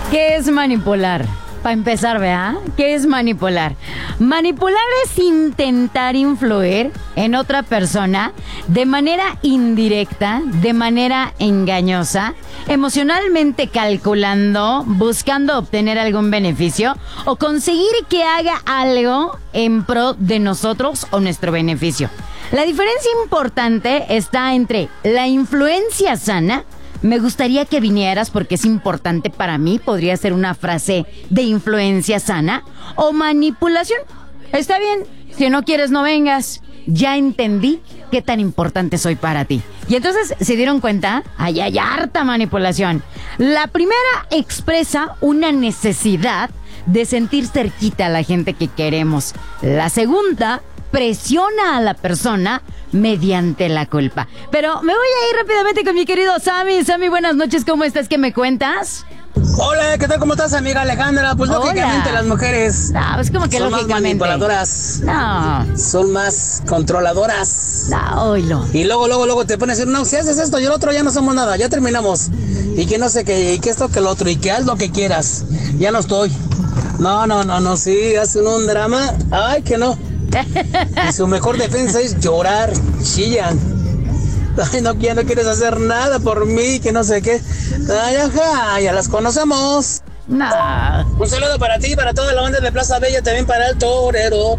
¿Qué es manipular? Para empezar, ¿verdad? ¿Qué es manipular? Manipular es intentar influir en otra persona de manera indirecta, de manera engañosa, emocionalmente calculando, buscando obtener algún beneficio o conseguir que haga algo en pro de nosotros o nuestro beneficio. La diferencia importante está entre la influencia sana. Me gustaría que vinieras porque es importante para mí. Podría ser una frase de influencia sana o manipulación. Está bien, si no quieres no vengas. Ya entendí qué tan importante soy para ti. Y entonces se dieron cuenta, hay harta manipulación. La primera expresa una necesidad de sentir cerquita a la gente que queremos. La segunda presiona a la persona mediante la culpa. Pero me voy a ir rápidamente con mi querido Sammy. Sammy, buenas noches, ¿cómo estás? ¿Qué me cuentas? Hola, ¿qué tal? ¿Cómo estás, amiga Alejandra? Pues Hola. Lógicamente las mujeres No, es como que son lógicamente más manipuladoras. No. Son más controladoras. No, oílo. Y luego te pones a decir, no, si haces esto y el otro ya no somos nada, ya terminamos. Y que no sé qué, y que esto, que el otro, y que haz lo que quieras. Ya no estoy. No, sí, hacen un drama. Ay, que no. Y su mejor defensa es llorar, chillan. Ay, no quieres hacer nada por mí, que no sé qué. Ay, ajá, ya las conocemos. No. Un saludo para ti, para toda la banda de Plaza Bella, también para el torero,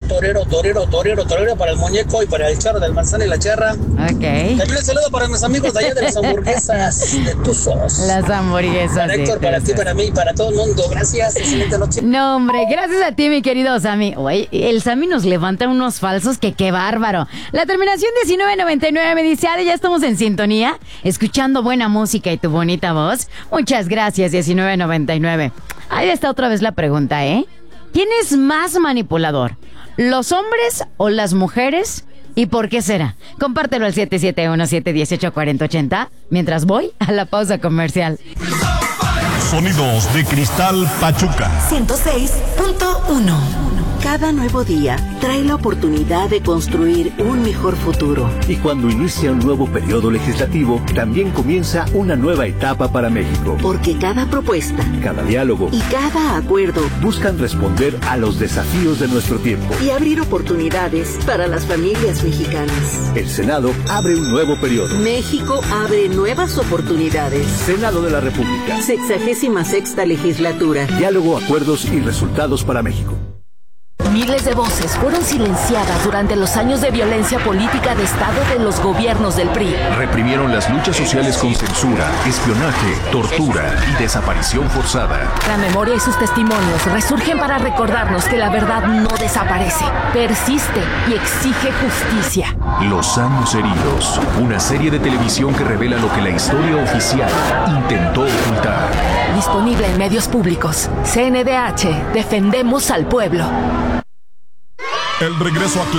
para el muñeco y para el charro del manzana y la charra. Ok. También un saludo para mis amigos de allá de las hamburguesas de Tuzos. Las hamburguesas. Para Héctor, para ti, para mí y para todo el mundo. Gracias, excelente noche. No, hombre, gracias a ti, mi querido Sammy. Oye, el Sammy nos levanta unos falsos que qué bárbaro. La terminación 1999 me dice, Ale, ya estamos en sintonía, escuchando buena música y tu bonita voz. Muchas gracias, 1999. Ahí está otra vez la pregunta, ¿eh? ¿Quién es más manipulador? ¿Los hombres o las mujeres? ¿Y por qué será? Compártelo al 771-718-4080 mientras voy a la pausa comercial. Sonidos de Cristal Pachuca 106.1. Cada nuevo día trae la oportunidad de construir un mejor futuro. Y cuando inicia un nuevo periodo legislativo, también comienza una nueva etapa para México. Porque cada propuesta, cada diálogo y cada acuerdo buscan responder a los desafíos de nuestro tiempo y abrir oportunidades para las familias mexicanas. El Senado abre un nuevo periodo. México abre nuevas oportunidades. Senado de la República. 66ª legislatura. Diálogo, acuerdos y resultados para México. Miles de voces fueron silenciadas durante los años de violencia política de Estado de los gobiernos del PRI. Reprimieron las luchas sociales con censura, espionaje, tortura y desaparición forzada. La memoria y sus testimonios resurgen para recordarnos que la verdad no desaparece, persiste y exige justicia. Los años heridos, una serie de televisión que revela lo que la historia oficial intentó ocultar. Disponible en medios públicos. CNDH, defendemos al pueblo. El regreso a clase.